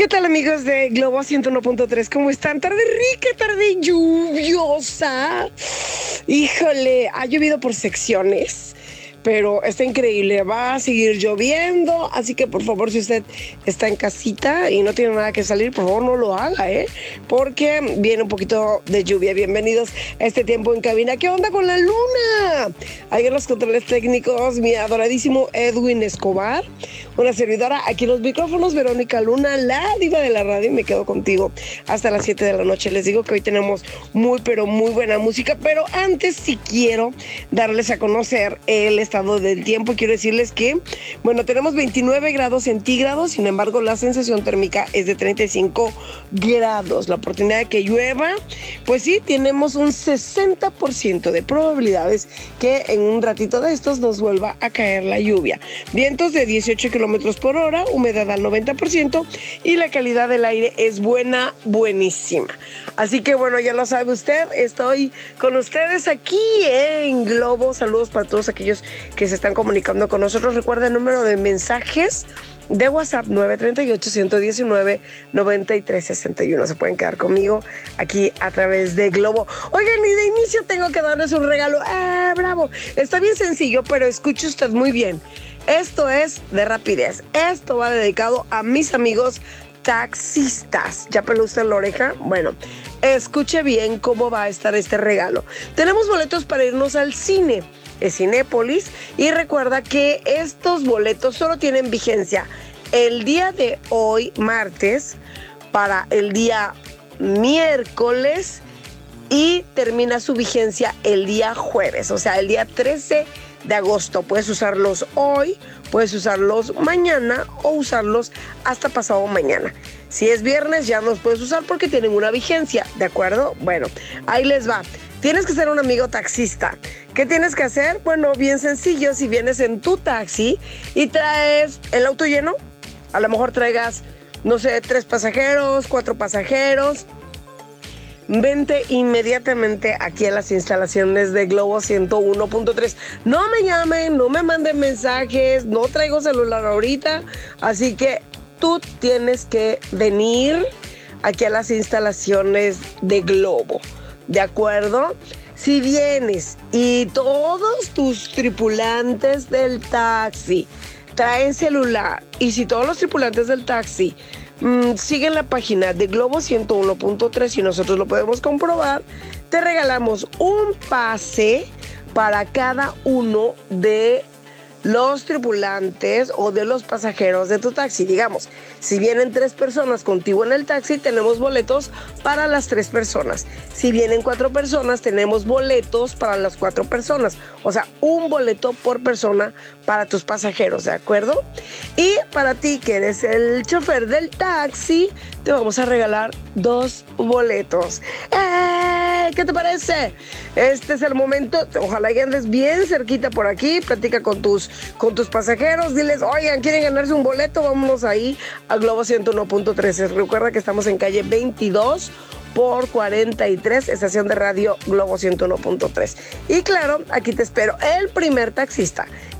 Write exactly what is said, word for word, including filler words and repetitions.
¿Qué tal, amigos de Globo ciento uno punto tres? ¿Cómo están? Tarde rica, tarde lluviosa. Híjole, ha llovido por secciones, pero está increíble. Va a seguir lloviendo, así que por favor, si usted está en casita y no tiene nada que salir, por favor no lo haga, ¿eh? Porque viene un poquito de lluvia. Bienvenidos a este tiempo en cabina. ¿Qué onda con la luna? Ahí en los controles técnicos, mi adoradísimo Edwin Escobar, una servidora, aquí en los micrófonos, Verónica Luna, la diva de la radio, y me quedo contigo hasta las siete de la noche. Les digo que hoy tenemos muy, pero muy buena música, pero antes sí quiero darles a conocer el estado del tiempo. Quiero decirles que, bueno, tenemos veintinueve grados centígrados, sin embargo, la sensación térmica es de treinta y cinco grados. La oportunidad de que llueva, pues sí, tenemos un sesenta por ciento de probabilidades que en un ratito de estos nos vuelva a caer la lluvia. Vientos de dieciocho kilómetros por hora, humedad al noventa por ciento y la calidad del aire es buena, buenísima. Así que bueno, ya lo sabe usted, estoy con ustedes aquí en Globo. Saludos para todos aquellos que se están comunicando con nosotros. Recuerda el número de mensajes de WhatsApp nueve tres ocho, uno uno nueve, nueve tres seis uno. Se pueden quedar conmigo aquí a través de Globo. Oigan, y de inicio tengo que darles un regalo. ¡Ah, bravo! Está bien sencillo, pero escuche usted muy bien. Esto es de rapidez. Esto va dedicado a mis amigos taxistas. ¿Ya peló usted la oreja? Bueno, escuche bien cómo va a estar este regalo. Tenemos boletos para irnos al cine. Es Cinépolis, y recuerda que estos boletos solo tienen vigencia el día de hoy, martes, para el día miércoles, y termina su vigencia el día jueves, o sea, el día trece de agosto. Puedes usarlos hoy, puedes usarlos mañana o usarlos hasta pasado mañana. Si es viernes ya no los puedes usar porque tienen una vigencia, ¿de acuerdo? Bueno, ahí les va. Tienes que ser un amigo taxista. ¿Qué tienes que hacer? Bueno, bien sencillo. Si vienes en tu taxi y traes el auto lleno, a lo mejor traigas, no sé, tres pasajeros, cuatro pasajeros, vente inmediatamente aquí a las instalaciones de Globo ciento uno punto tres. No me llamen, no me manden mensajes, no traigo celular ahorita, así que tú tienes que venir aquí a las instalaciones de Globo. ¿De acuerdo? Si vienes y todos tus tripulantes del taxi traen celular, y si todos los tripulantes del taxi mmm, siguen la página de Globo ciento uno punto tres y nosotros lo podemos comprobar, te regalamos un pase para cada uno de los tripulantes o de los pasajeros de tu taxi. Digamos, si vienen tres personas contigo en el taxi, tenemos boletos para las tres personas. Si vienen cuatro personas, tenemos boletos para las cuatro personas. O sea, un boleto por persona para tus pasajeros, ¿de acuerdo? Y para ti, que eres el chofer del taxi, te vamos a regalar dos boletos. ¡Eh! ¿Qué te parece? Este es el momento. Ojalá que andes bien cerquita por aquí. Platica con tus, con tus pasajeros. Diles, oigan, ¿quieren ganarse un boleto? Vámonos ahí a Globo ciento uno punto tres. Recuerda que estamos en calle veintidós por cuarenta y tres, estación de radio Globo ciento uno punto tres. Y claro, aquí te espero. El primer taxista